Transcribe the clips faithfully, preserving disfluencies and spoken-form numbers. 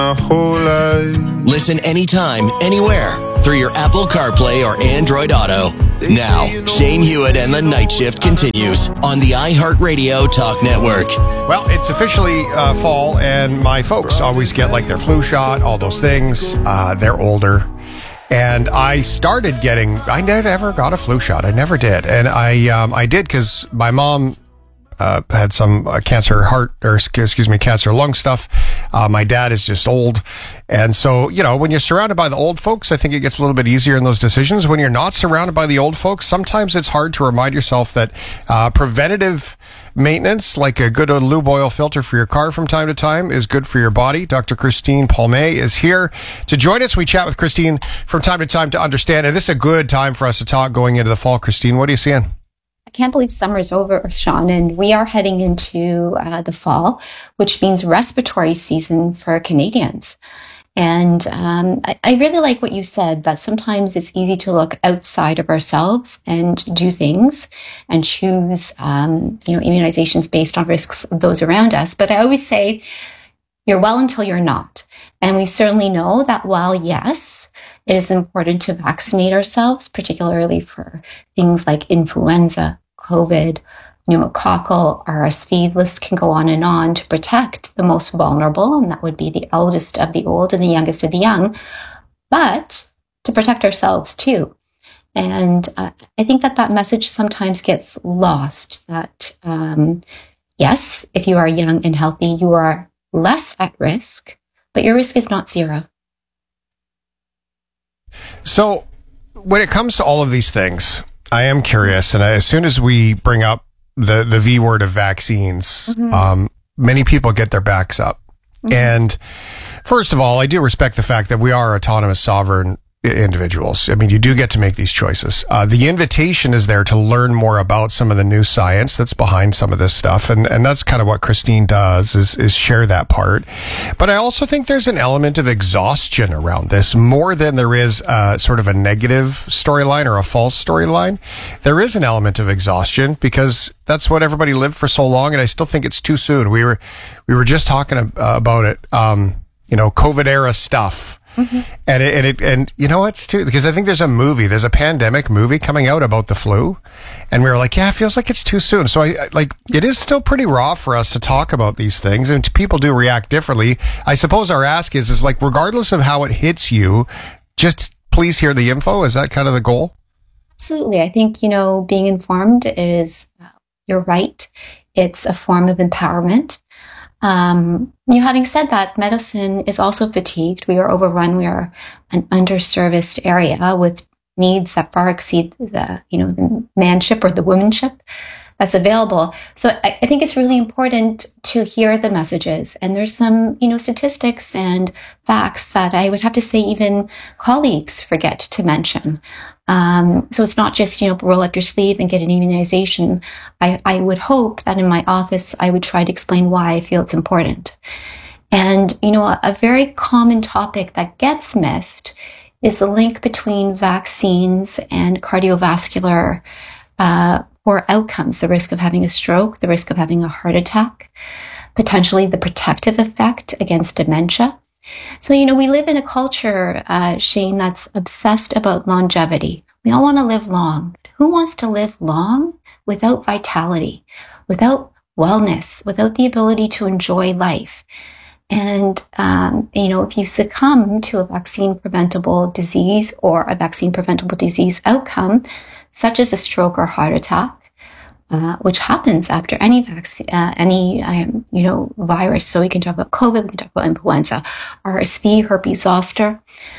my whole life. Listen anytime, anywhere through your Apple CarPlay or Android Auto. Now, Shane Hewitt and the Night Shift continues on the iHeartRadio Talk Network. Well, it's officially uh, fall, and my folks always get like their flu shot, all those things. Uh, they're older. And I started getting, I never got a flu shot. I never did. And I um, I did because my mom uh, had some uh, cancer heart, or excuse me, cancer lung stuff. Uh, my dad is just old. And so, you know, when you're surrounded by the old folks, I think it gets a little bit easier in those decisions. When you're not surrounded by the old folks, sometimes it's hard to remind yourself that uh, preventative maintenance, like a good old lube oil filter for your car from time to time, is good for your body. Doctor Christine Palme is here to join us. We chat with Christine from time to time to understand. And this is a good time for us to talk going into the fall. Christine, what are you seeing? I can't believe summer's over, Sean, and we are heading into uh, the fall, which means respiratory season for Canadians. And um, I, I really like what you said, that sometimes it's easy to look outside of ourselves and do things and choose, um, you know, immunizations based on risks of those around us. But I always say, you're well until you're not. And we certainly know that while, yes, it is important to vaccinate ourselves, particularly for things like influenza, COVID, pneumococcal, R S V, list can go on and on to protect the most vulnerable, and that would be the eldest of the old and the youngest of the young, but to protect ourselves too. And uh, I think that that message sometimes gets lost, that um, yes, if you are young and healthy, you are less at risk, but your risk is not zero. So when it comes to all of these things, I am curious, and I, as soon as we bring up the, the V word of vaccines, mm-hmm. um, many people get their backs up. Mm-hmm. And first of all, I do respect the fact that we are autonomous, sovereign individuals. I mean, you do get to make these choices. Uh, the invitation is there to learn more about some of the new science that's behind some of this stuff. And, and that's kind of what Christine does, is, is share that part. But I also think there's an element of exhaustion around this, more than there is uh, sort of a negative storyline or a false storyline. There is an element of exhaustion because that's what everybody lived for so long. And I still think it's too soon. We were, we were just talking uh, about it, um, you know, COVID era stuff. Mm-hmm. And it, and it, and you know what's too, because I think there's a movie, there's a pandemic movie coming out about the flu, and we were like, yeah, it feels like it's too soon. So I, like, it is still pretty raw for us to talk about these things, and people do react differently. I suppose our ask is, is like, regardless of how it hits you, just please hear the info. Is that kind of the goal? Absolutely. I think, you know, being informed is, you're right. It's a form of empowerment. Um, you know, having said that, medicine is also fatigued. We are overrun. We are an underserviced area with needs that far exceed the, you know, the manship or the womanship that's available. So I, I think it's really important to hear the messages. And there's some, you know, statistics and facts that I would have to say even colleagues forget to mention. Um, so it's not just, you know, roll up your sleeve and get an immunization. I, I would hope that in my office, I would try to explain why I feel it's important. And, you know, a, a very common topic that gets missed is the link between vaccines and cardiovascular uh, poor outcomes, the risk of having a stroke, the risk of having a heart attack, potentially the protective effect against dementia. So, you know, we live in a culture, uh, Shane, that's obsessed about longevity. We all want to live long. Who wants to live long without vitality, without wellness, without the ability to enjoy life? And, um, you know, if you succumb to a vaccine preventable disease or a vaccine preventable disease outcome, such as a stroke or heart attack, Uh, which happens after any vaccine, uh, any, um, you know, virus. So we can talk about COVID, we can talk about influenza, R S V, herpes zoster.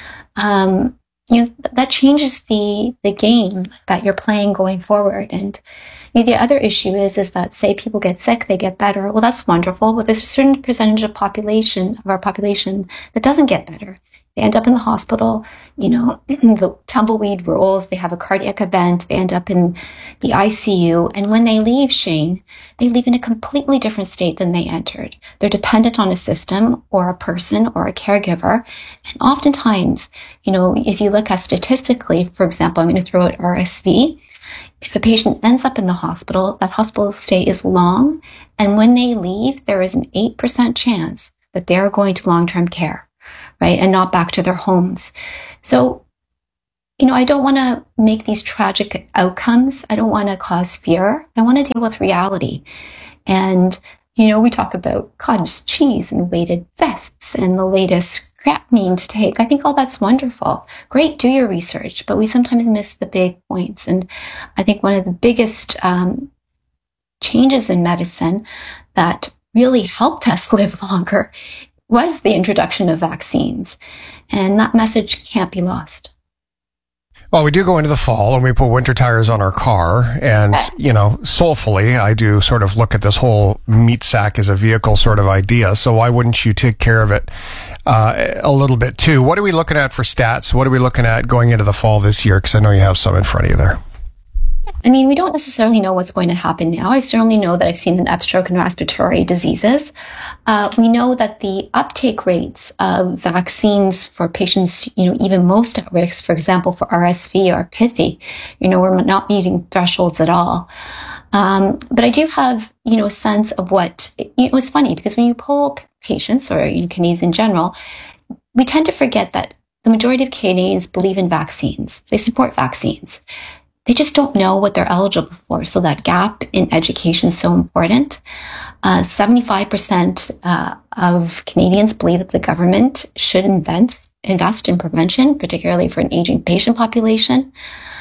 Um, you know, th- that changes the, the game that you're playing going forward. And you know, the other issue is, is that say people get sick, they get better. Well, that's wonderful, but there's a certain percentage of population, of our population that doesn't get better. They end up in the hospital, you know, the tumbleweed rolls, they have a cardiac event, they end up in the I C U. And when they leave, Shane, they leave in a completely different state than they entered. They're dependent on a system or a person or a caregiver. And oftentimes, you know, if you look at statistically, for example, I'm going to throw out R S V. If a patient ends up in the hospital, that hospital stay is long. And when they leave, there is an eight percent chance that they're going to long-term care. right? And not back to their homes. So, you know, I don't want to make these tragic outcomes. I don't want to cause fear. I want to deal with reality. And, you know, we talk about cottage cheese and weighted vests and the latest creatinine to take. I think all that's wonderful. Great, do your research, but we sometimes miss the big points. And I think one of the biggest um, changes in medicine that really helped us live longer was the introduction of vaccines. And that message can't be lost. Well, we do go into the fall and we put winter tires on our car, and, you know, soulfully, I do sort of look at this whole meat sack as a vehicle sort of idea. So why wouldn't you take care of it uh, a little bit too? What are we looking at for stats? What are we looking at going into the fall this year? Because I know you have some in front of you there. I mean, we don't necessarily know what's going to happen now. I certainly know that I've seen an upstroke in respiratory diseases. Uh, we know that the uptake rates of vaccines for patients, you know, even most at risk, for example, for R S V or pithy, you know, we're not meeting thresholds at all. Um, but I do have, you know, a sense of what, you know, it's funny because when you poll patients or in Canadians in general, we tend to forget that the majority of Canadians believe in vaccines. They support vaccines. They just don't know what they're eligible for. So that gap in education is so important. Uh, seventy-five percent uh, of Canadians believe that the government should invest, invest in prevention, particularly for an aging patient population.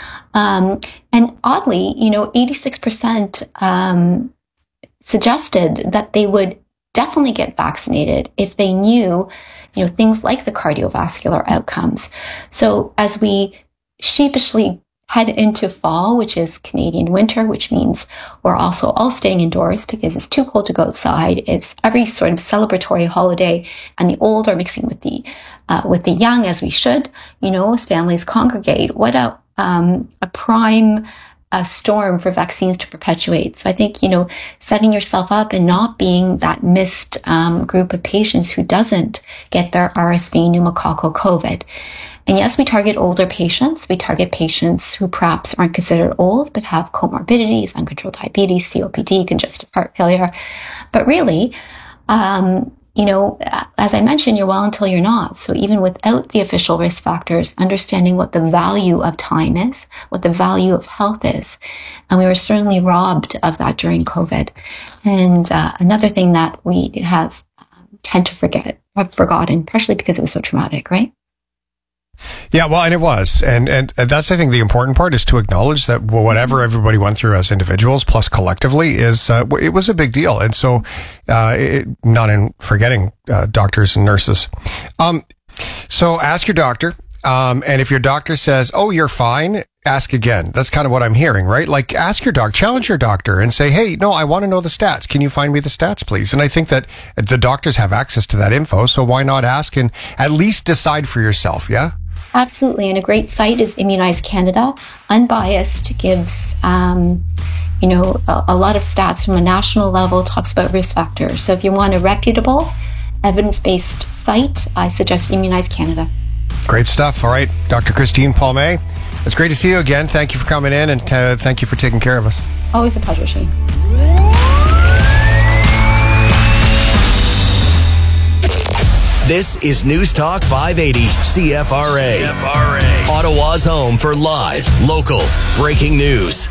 Um, and oddly, you know, eighty-six percent um, suggested that they would definitely get vaccinated if they knew, you know, things like the cardiovascular outcomes. So as we sheepishly head into fall, which is Canadian winter, which means we're also all staying indoors because it's too cold to go outside. It's every sort of celebratory holiday, and the old are mixing with the uh, with the young, as we should. You know, as families congregate, what a um, a prime uh, storm for vaccines to perpetuate. So I think, you know, setting yourself up and not being that missed um, group of patients who doesn't get their R S V, pneumococcal COVID. And yes, we target older patients. We target patients who perhaps aren't considered old, but have comorbidities, uncontrolled diabetes, C O P D, congestive heart failure. But really, um, you know, as I mentioned, you're well until you're not. So even without the official risk factors, understanding what the value of time is, what the value of health is. And we were certainly robbed of that during COVID. And uh, another thing that we have um, tend to forget, have forgotten, partially because it was so traumatic, right? Yeah, well, and it was. And, and and that's, I think, the important part is to acknowledge that whatever everybody went through as individuals plus collectively is, uh, it was a big deal. And so, uh, it, not in forgetting, uh, doctors and nurses. Um, so ask your doctor. Um, and if your doctor says, oh, you're fine, ask again. That's kind of what I'm hearing, right? Like, ask your doc, challenge your doctor and say, hey, no, I want to know the stats. Can you find me the stats, please? And I think that the doctors have access to that info. So why not ask and at least decide for yourself? Yeah. Absolutely. And a great site is Immunize Canada. Unbiased, gives, um, you know, a, a lot of stats from a national level, talks about risk factors. So if you want a reputable, evidence-based site, I suggest Immunize Canada. Great stuff. All right. Doctor Christine Palme, it's great to see you again. Thank you for coming in, and uh, thank you for taking care of us. Always a pleasure, Shane. This is News Talk five eighty C F R A. C F R A. Ottawa's home for live, local, breaking news.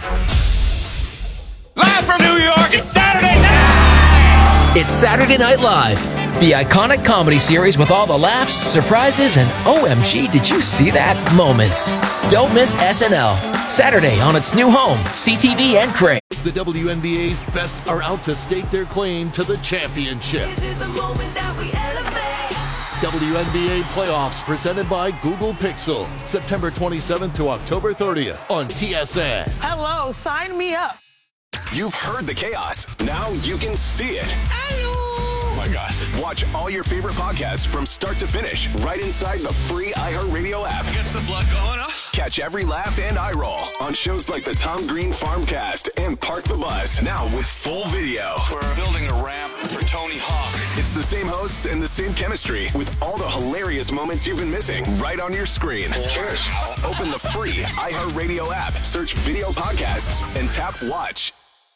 Live from New York, it's Saturday night! It's Saturday Night Live, the iconic comedy series with all the laughs, surprises, and O M G, did you see that moments. Don't miss S N L. Saturday on its new home, C T V and Crave. The W N B A's best are out to stake their claim to the championship. This is the moment that we elevate. W N B A playoffs presented by Google Pixel, September twenty-seventh to October thirtieth on T S N. Hello, sign me up. You've heard the chaos. Now you can see it. Oh my gosh. Watch all your favorite podcasts from start to finish right inside the free iHeartRadio app. Gets the blood going, huh? Catch every laugh and eye roll on shows like the Tom Green Farmcast and Park the Bus. Now with full video. We're building a ramp for Tony Hawk. It's the same hosts and the same chemistry with all the hilarious moments you've been missing right on your screen. Cheers. Open the free iHeartRadio app, search video podcasts, and tap watch.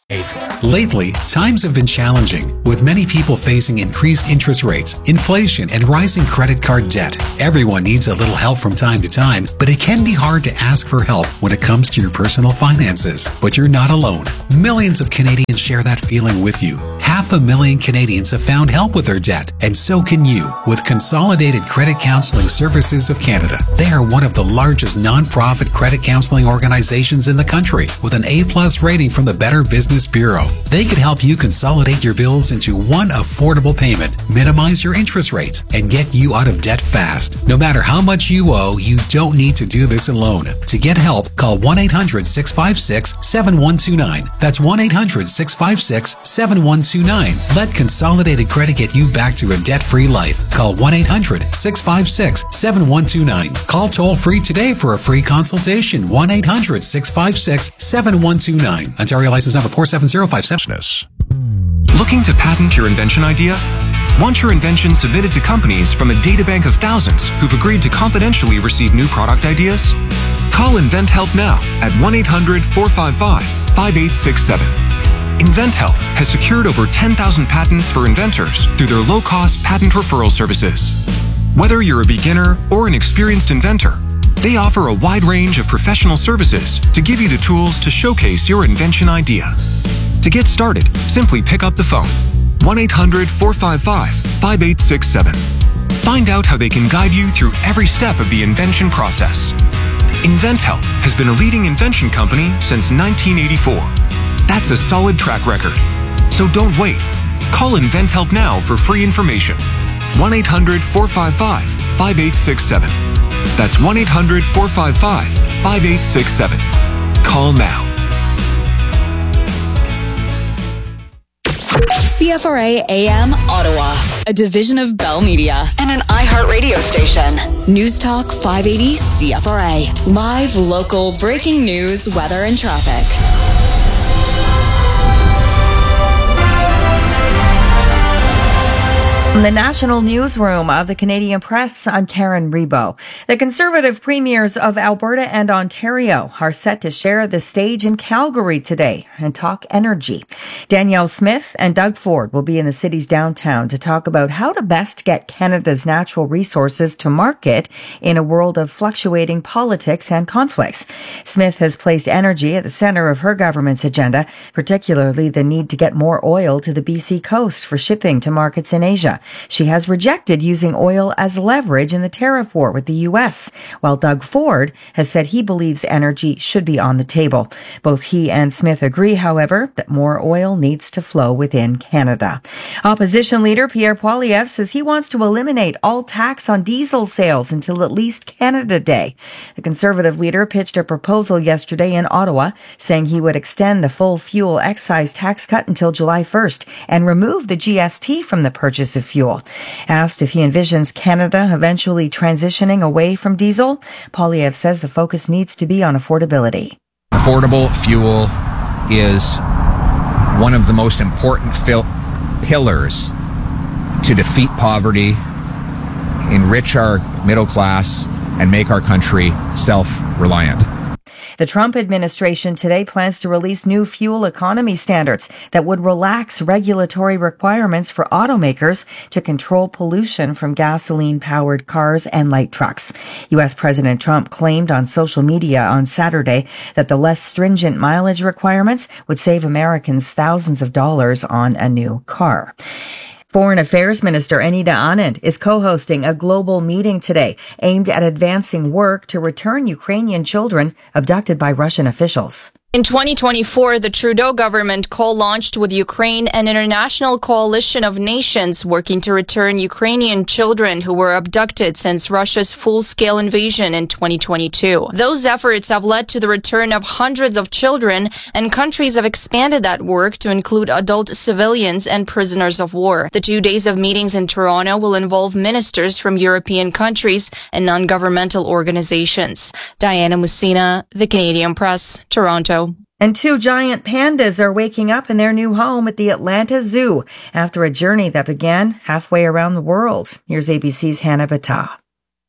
Lately, times have been challenging, with many people facing increased interest rates, inflation, and rising credit card debt. Everyone needs a little help from time to time, but it can be hard to ask for help when it comes to your personal finances. But you're not alone. Millions of Canadians share that feeling with you. Half a million Canadians have found help with their debt, and so can you with Consolidated Credit Counseling Services of Canada. They are one of the largest non-profit credit counseling organizations in the country, with an A-plus rating from the Better Business Bureau. They could help you consolidate your bills into one affordable payment, minimize your interest rates, and get you out of debt fast. No matter how much you owe, you don't need to do this alone. To get help, call one eight hundred six five six seven one two nine. That's one eight hundred six five six seven one two nine. Let Consolidated Credit get you back to a debt-free life. Call one eight hundred six five six seven one two nine. Call toll-free today for a free consultation. one eight hundred six five six seven one two nine. Ontario license number four seven zero five seven. Looking to patent your invention idea? Want your invention submitted to companies from a databank of thousands who've agreed to confidentially receive new product ideas? Call InventHelp now at one eight hundred four five five five eight six seven. InventHelp has secured over ten thousand patents for inventors through their low-cost patent referral services. Whether you're a beginner or an experienced inventor, they offer a wide range of professional services to give you the tools to showcase your invention idea. To get started, simply pick up the phone, one eight hundred four five five five eight six seven. Find out how they can guide you through every step of the invention process. InventHelp has been a leading invention company since nineteen eighty-four. That's a solid track record. So don't wait. Call InventHelp now for free information. one eight hundred four five five five eight six seven. That's one eight hundred four five five five eight six seven. Call now. C F R A A M Ottawa, a division of Bell Media and an iHeart radio station. News Talk five eighty C F R A. Live, local, breaking news, weather, and traffic. From the National Newsroom of the Canadian Press, I'm Karen Rebo. The Conservative premiers of Alberta and Ontario are set to share the stage in Calgary today and talk energy. Danielle Smith and Doug Ford will be in the city's downtown to talk about how to best get Canada's natural resources to market in a world of fluctuating politics and conflicts. Smith has placed energy at the center of her government's agenda, particularly the need to get more oil to the B C coast for shipping to markets in Asia. She has rejected using oil as leverage in the tariff war with the U S, while Doug Ford has said he believes energy should be on the table. Both he and Smith agree, however, that more oil needs to flow within Canada. Opposition leader Pierre Poilievre says he wants to eliminate all tax on diesel sales until at least Canada Day. The Conservative leader pitched a proposal yesterday in Ottawa, saying he would extend the full fuel excise tax cut until July first and remove the G S T from the purchase of fuel. Asked if he envisions Canada eventually transitioning away from diesel, Poilievre says the focus needs to be on affordability. Affordable fuel is one of the most important fil- pillars to defeat poverty, enrich our middle class, and make our country self-reliant. The Trump administration today plans to release new fuel economy standards that would relax regulatory requirements for automakers to control pollution from gasoline-powered cars and light trucks. U S President Trump claimed on social media on Saturday that the less stringent mileage requirements would save Americans thousands of dollars on a new car. Foreign Affairs Minister Anita Anand is co-hosting a global meeting today aimed at advancing work to return Ukrainian children abducted by Russian officials. In twenty twenty-four, the Trudeau government co-launched with Ukraine an international coalition of nations working to return Ukrainian children who were abducted since Russia's full-scale invasion in twenty twenty-two. Those efforts have led to the return of hundreds of children, and countries have expanded that work to include adult civilians and prisoners of war. The two days of meetings in Toronto will involve ministers from European countries and non-governmental organizations. Diana Musina, The Canadian Press, Toronto. And two giant pandas are waking up in their new home at the Atlanta Zoo after a journey that began halfway around the world. Here's A B C's Hannah Battah.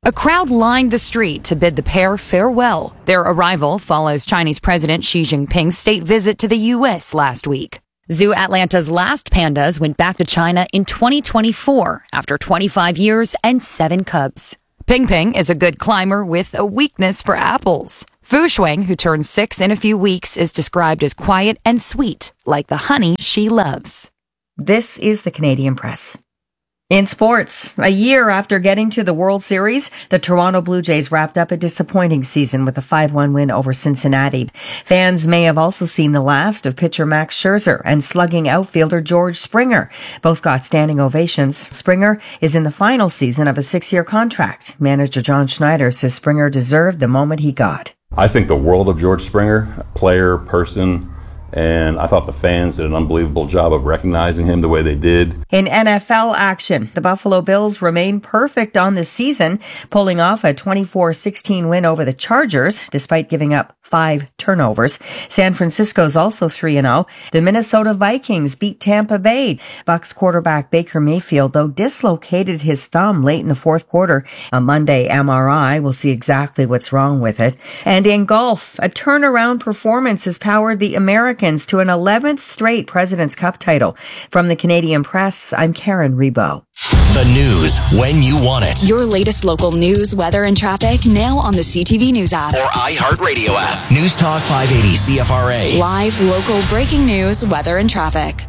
A crowd lined the street to bid the pair farewell. Their arrival follows Chinese President Xi Jinping's state visit to the U S last week. Zoo Atlanta's last pandas went back to China in twenty twenty-four after twenty-five years and seven cubs. Ping Ping is a good climber with a weakness for apples. Fu Shuang, who turns six in a few weeks, is described as quiet and sweet, like the honey she loves. This is the Canadian Press. In sports, a year after getting to the World Series, the Toronto Blue Jays wrapped up a disappointing season with a five one win over Cincinnati. Fans may have also seen the last of pitcher Max Scherzer and slugging outfielder George Springer. Both got standing ovations. Springer is in the final season of a six-year contract. Manager John Schneider says Springer deserved the moment he got. I think the world of George Springer, player, person, and I thought the fans did an unbelievable job of recognizing him the way they did. In N F L action, the Buffalo Bills remain perfect on the season, pulling off a twenty-four sixteen win over the Chargers, despite giving up five turnovers. San Francisco's also three and oh. The Minnesota Vikings beat Tampa Bay. Bucs quarterback Baker Mayfield, though, dislocated his thumb late in the fourth quarter. A Monday M R I will see exactly what's wrong with it. And in golf, a turnaround performance has powered the Americans to an eleventh straight President's Cup title. From the Canadian Press, I'm Karen Rebo. The news when you want it. Your latest local news, weather, and traffic now on the C T V News app. Or iHeartRadio app. News Talk five eighty C F R A. Live, local, breaking news, weather, and traffic.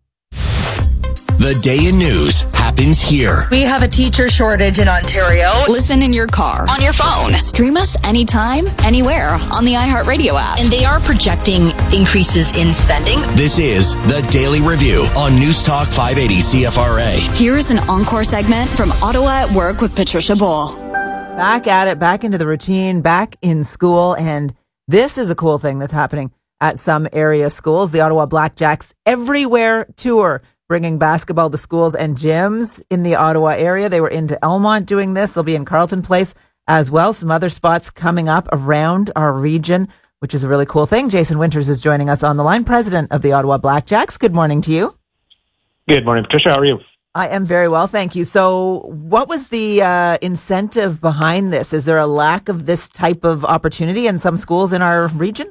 The day in news happens here. We have a teacher shortage in Ontario. Listen in your car, on your phone. Stream us anytime, anywhere on the iHeartRadio app. And they are projecting increases in spending. This is the Daily Review on News Talk five eighty C F R A. Here's an encore segment from Ottawa at Work with Patricia Bull. Back at it, back into the routine, back in school, and this is a cool thing that's happening at some area schools. The Ottawa Blackjacks Everywhere Tour, bringing basketball to schools and gyms in the Ottawa area. They were into Elmont doing this. They'll be in Carleton Place as well. Some other spots coming up around our region, which is a really cool thing. Jason Winters is joining us on the line, president of the Ottawa Blackjacks. Good morning to you. Good morning, Patricia. How are you? I am very well, thank you. So what was the uh, incentive behind this? Is there a lack of this type of opportunity in some schools in our region?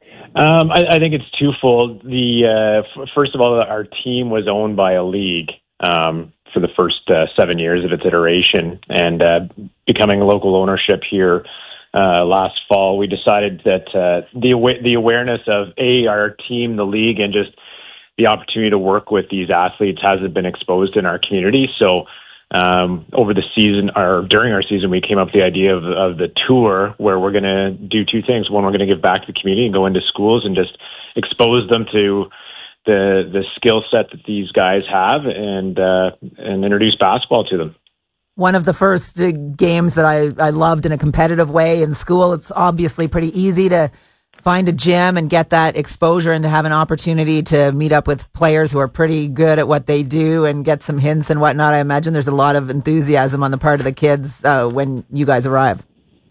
Um, I, I think it's twofold. The uh, f- first of all, our team was owned by a league um, for the first uh, seven years of its iteration, and uh, becoming local ownership here uh, last fall, we decided that uh, the awa- the awareness of a our team, the league, and just the opportunity to work with these athletes hasn't been exposed in our community. So um, over the season, or during our season, we came up with the idea of, of the tour, where we're going to do two things. One, we're going to give back to the community and go into schools and just expose them to the the skill set that these guys have, and uh, and introduce basketball to them. One of the first uh, games that I, I loved in a competitive way in school. It's obviously pretty easy to find a gym and get that exposure and to have an opportunity to meet up with players who are pretty good at what they do and get some hints and whatnot. I imagine there's a lot of enthusiasm on the part of the kids uh, when you guys arrive.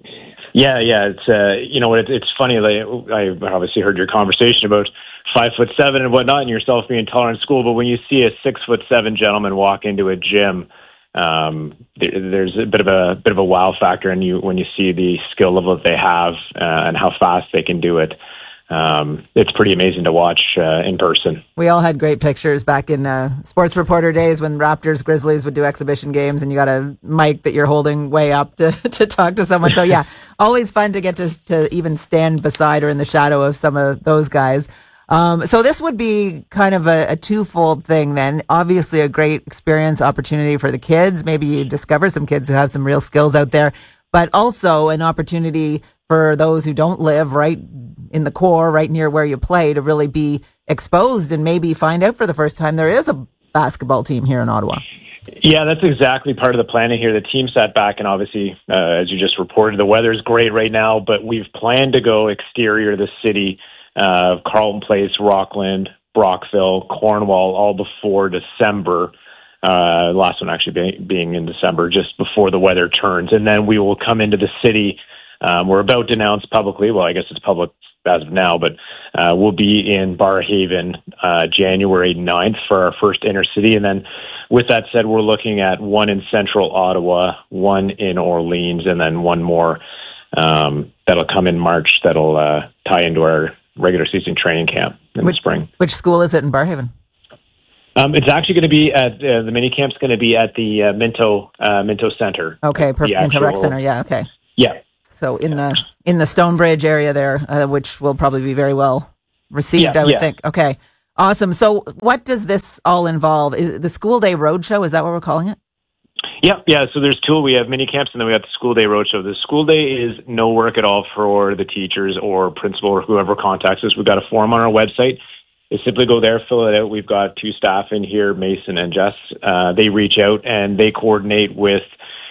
Yeah, yeah. It's uh, you know, it, it's funny. Like, I obviously heard your conversation about five foot seven and whatnot, and yourself being taller in school. But when you see a six foot seven gentleman walk into a gym, um, there, there's a bit of a bit of a wow factor, and you when you see the skill level that they have uh, and how fast they can do it. Um, it's pretty amazing to watch uh, in person. We all had great pictures back in uh, sports reporter days when Raptors, Grizzlies would do exhibition games, and you got a mic that you're holding way up to, to talk to someone. So yeah, always fun to get to, to even stand beside or in the shadow of some of those guys. Um, so this would be kind of a, a twofold thing then. Obviously a great experience opportunity for the kids. Maybe you discover some kids who have some real skills out there, but also an opportunity for those who don't live right in the core, right near where you play, to really be exposed and maybe find out for the first time there is a basketball team here in Ottawa. Yeah, that's exactly part of the planning here. The team sat back, and obviously, uh, as you just reported, the weather's great right now, but we've planned to go exterior to the city, uh, Carleton Place, Rockland, Brockville, Cornwall, all before December. Uh, last one actually being, being in December, just before the weather turns. And then we will come into the city. Um, we're about to announce publicly, well, I guess it's public as of now, but uh, we'll be in Barrhaven uh, January ninth for our first inner city. And then with that said, we're looking at one in central Ottawa, one in Orleans, and then one more um, that'll come in March that'll uh, tie into our regular season training camp in which, the spring. Which school is it in Barrhaven? Um, it's actually going to be at uh, the mini camp's going to be at the uh, Minto uh, Minto Center. Okay, per- actual, Minto Rec Center. Yeah, okay. Yeah. So in the in the Stonebridge area there, uh, which will probably be very well received, yeah, I would yeah. think. Okay, awesome. So what does this all involve? Is the School Day Roadshow? Is that what we're calling it? Yeah, yeah. So there's two. We have mini camps, and then we have the School Day Roadshow. The School Day is no work at all for the teachers or principal or whoever contacts us. We've got a form on our website. They simply go there, fill it out. We've got two staff in here, Mason and Jess. Uh, they reach out and they coordinate with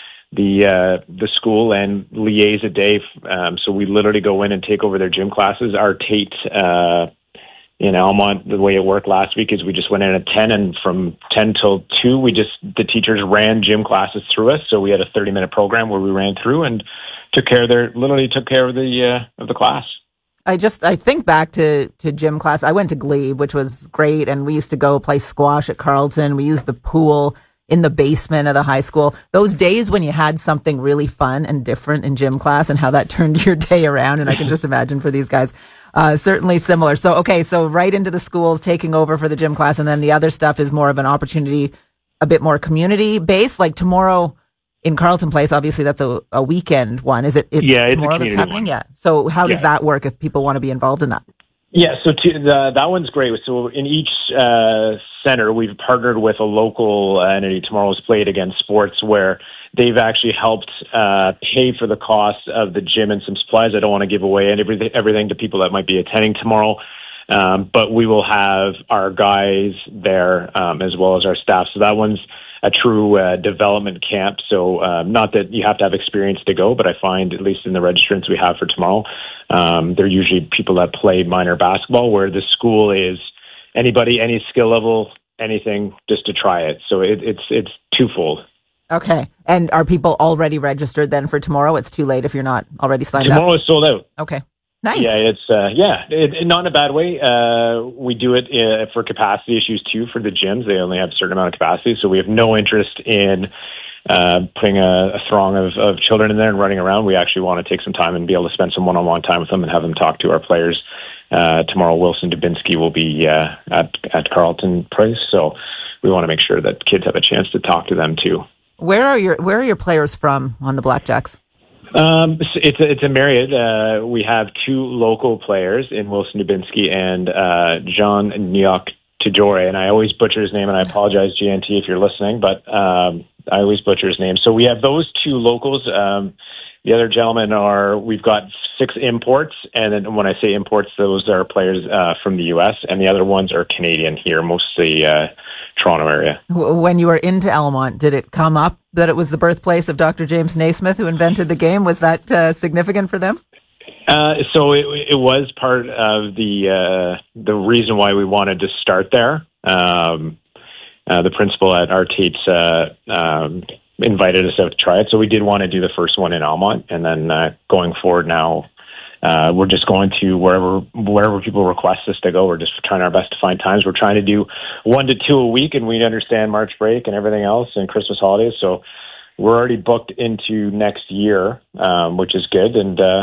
the uh, the school and liaise a day. Um, so we literally go in and take over their gym classes. Our Tate uh, in Almont, the way it worked last week is we just went in at ten, and from ten till two, we just the teachers ran gym classes through us. So we had a thirty minute program where we ran through and took care of their literally took care of the uh, of the class. I just, I think back to, to gym class. I went to Glebe, which was great. And we used to go play squash at Carleton. We used the pool in the basement of the high school. Those days when you had something really fun and different in gym class and how that turned your day around. And I can just imagine for these guys, uh, certainly similar. So, okay. So right into the schools, taking over for the gym class. And then the other stuff is more of an opportunity, a bit more community based, like tomorrow in Carleton Place. Obviously that's a, a weekend one. Is it? It's yeah, it's tomorrow a that's happening. one. Yeah. So how does Yeah. that work if people want to be involved in that? Yeah, so to, the, that one's great. So in each uh, center, we've partnered with a local entity, Tomorrow's Plate Against Sports, where they've actually helped uh, pay for the cost of the gym and some supplies. I don't want to give away everything, everything to people that might be attending tomorrow, um, but we will have our guys there um, as well as our staff. So that one's a true uh, development camp. So um, not that you have to have experience to go, but I find, at least in the registrants we have for tomorrow, um, they're usually people that play minor basketball, where the school is anybody, any skill level, anything, just to try it. So it, it's it's twofold. Okay. And are people already registered then for tomorrow? It's too late if you're not already signed Tomorrow up. Tomorrow is sold out. Okay. Nice. Yeah, it's uh, yeah, it, it, not in a bad way. Uh, we do it uh, for capacity issues too. For the gyms, they only have a certain amount of capacity, so we have no interest in uh, putting a, a throng of, of children in there and running around. We actually want to take some time and be able to spend some one-on-one time with them and have them talk to our players. Uh, tomorrow, Wilson Dubinsky will be uh, at at Carleton Place, so we want to make sure that kids have a chance to talk to them too. Where are your Where are your players from on the Blackjacks? Um, it's a, it's a myriad. Uh, we have two local players in Wilson Dubinsky and uh, John Nyok Tijore, and I always butcher his name, and I apologize, G N T, if you're listening, but um, I always butcher his name. So we have those two locals. Um, the other gentlemen are, we've got six imports, and then when I say imports, those are players uh, from the U S, and the other ones are Canadian here, mostly uh, Toronto area. When you were into Almont, did it come up that it was the birthplace of Doctor James Naismith who invented the game? Was that uh, significant for them? Uh, so it, it was part of the uh, the reason why we wanted to start there. Um, uh, the principal at our Tate's uh, um, invited us out to try it, so we did want to do the first one in Almont, and then uh, going forward now, uh, we're just going to wherever wherever people request us to go. We're just trying our best to find times. We're trying to do one to two a week, and we understand March break and everything else and Christmas holidays, so we're already booked into next year, um, which is good, and uh,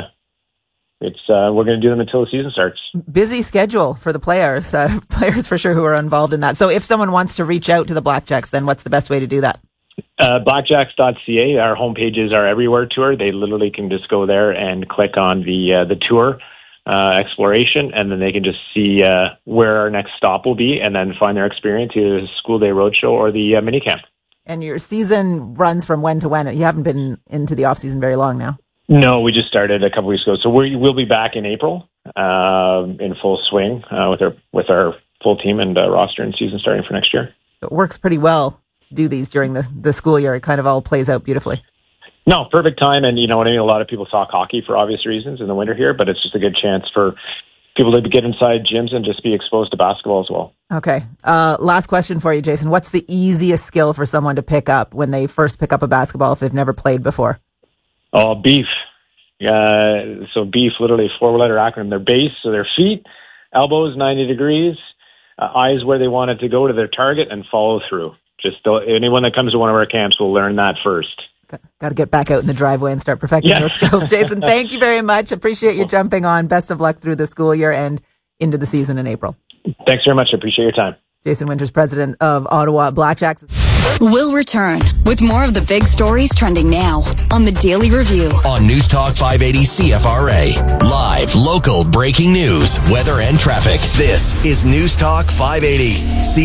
it's uh, we're going to do them until the season starts. Busy schedule for the players, uh, players for sure who are involved in that. So if someone wants to reach out to the Blackjacks, then what's the best way to do that? Uh, blackjacks dot c a. Our homepages are everywhere tour. They literally can just go there and click on the uh, the tour uh, exploration, and then they can just see uh, where our next stop will be, and then find their experience, either the School Day Roadshow or the uh, mini camp. And your season runs from when to when? You haven't been into the off season very long now. No, we just started a couple weeks ago, so we will be back in April uh, in full swing uh, with our with our full team and uh, roster and season starting for next year. It works pretty well to do these during the, the school year. It kind of all plays out beautifully. No, perfect time, and you know what I mean. A lot of people talk hockey for obvious reasons in the winter here, but it's just a good chance for people to get inside gyms and just be exposed to basketball as well. Okay. Uh, last question for you, Jason. What's the easiest skill for someone to pick up when they first pick up a basketball if they've never played before? Oh, beef. Uh, so beef, literally four-letter acronym. Their base, so their feet, elbows ninety degrees, uh, eyes where they want it to go to their target, and follow through. Just uh, anyone that comes to one of our camps will learn that first. Got to get back out in the driveway and start perfecting Yeah. those skills. Jason, thank you very much. Appreciate you jumping on. Best of luck through the school year and into the season in April. Thanks very much. I appreciate your time. Jason Winters, president of Ottawa Blackjacks. We'll return with more of the big stories trending now on the Daily Review. On News Talk five eighty C F R A. Live, local, breaking news, weather, and traffic. This is News Talk five eighty C